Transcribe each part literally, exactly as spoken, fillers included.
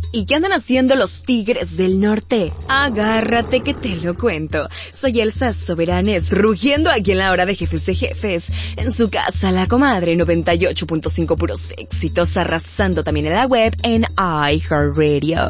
¿Y qué andan haciendo los Tigres del Norte? Agárrate que te lo cuento. Soy Elsa Soberanes, rugiendo aquí en la hora de Jefes de Jefes. En su casa, La Comadre, noventa y ocho punto cinco puros éxitos, arrasando también en la web en iHeartRadio.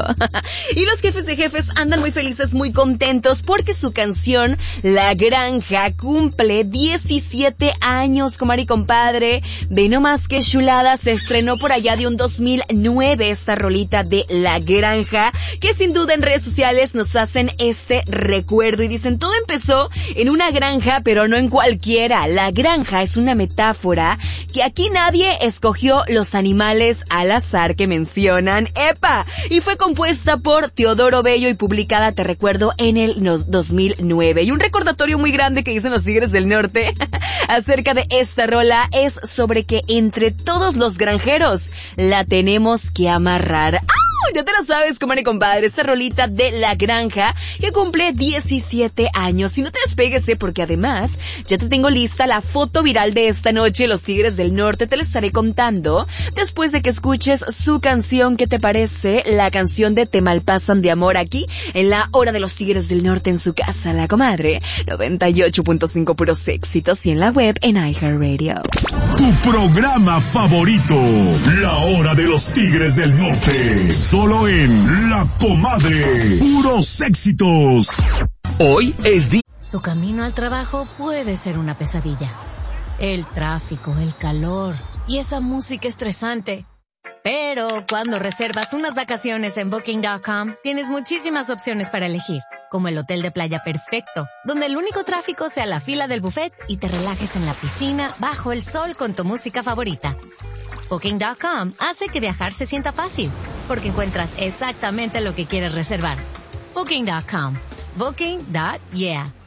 Y los Jefes de Jefes andan muy felices, muy contentos, porque su canción, La Granja, cumple diecisiete años, comadre y compadre. Ve nomás que chulada, se estrenó por allá de un dos mil nueve esta rolita de La Granja, que sin duda en redes sociales nos hacen este recuerdo y dicen, todo empezó en una granja, pero no en cualquiera. La granja es una metáfora que aquí nadie escogió los animales al azar que mencionan. ¡Epa! Y fue compuesta por Teodoro Bello y publicada, te recuerdo, en el dos mil nueve. Y un recordatorio muy grande que dicen los Tigres del Norte acerca de esta rola es sobre que entre todos los granjeros la tenemos que amarrar. ¡Ah! Ya te lo sabes, comadre y compadre, esta rolita de La Granja que cumple diecisiete años. Y no te despegues, ¿eh? Porque además ya te tengo lista la foto viral de esta noche. Los Tigres del Norte te la estaré contando después de que escuches su canción. ¿Qué te parece? La canción de Te Malpasan de Amor, aquí en la hora de los Tigres del Norte, en su casa, La Comadre, noventa y ocho punto cinco puros éxitos, y en la web en iHeartRadio. Tu programa favorito, La Hora de los Tigres del Norte. Solo en La Comadre. Puros éxitos. Hoy es día. Tu camino al trabajo puede ser una pesadilla. El tráfico, el calor y esa música estresante. Pero cuando reservas unas vacaciones en Booking punto com, tienes muchísimas opciones para elegir. Como el hotel de playa perfecto, donde el único tráfico sea la fila del buffet y te relajes en la piscina bajo el sol con tu música favorita. Booking punto com hace que viajar se sienta fácil, porque encuentras exactamente lo que quieres reservar. Booking punto com. Booking. Yeah.